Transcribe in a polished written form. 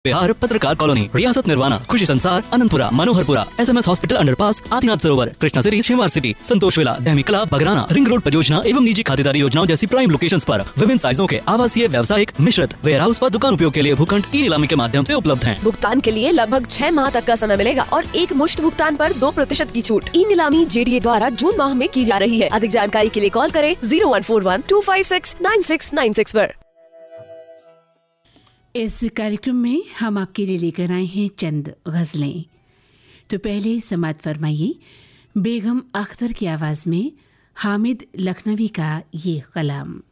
बिहार पत्रकार कॉलोनी, रियासत निर्वाणा, खुशी संसार, Ananthapura, Manoharpura, SMS hospital underpass, Adinath सरोवर, कृष्णा सिटी, शिमवार सिटी, संतोष विला, दहमीकला, बगराना, रिंग रोड परियोजना एवं निजी खातेदारी योजनाओं जैसी प्राइम लोकेशंस पर विभिन्न साइजों के आवासीय, व्यावसायिक, मिश्रित, वेयर हाउस व दुकान उपयोग के लिए भूखंड ई नीलामी के माध्यम से उपलब्ध हैं। भुगतान के लिए लगभग 6 माह तक का समय मिलेगा और एक मुश्त भुगतान पर 2% की छूट। ई नीलामी JDA द्वारा जून माह में की जा रही है। अधिक जानकारी के लिए कॉल करें 0141-256-9696 पर। इस कार्यक्रम में हम आपके लिए लेकर आए हैं चंद गजलें। तो पहले समात फरमाइए बेगम अख्तर की आवाज में हामिद लखनवी का ये कलाम।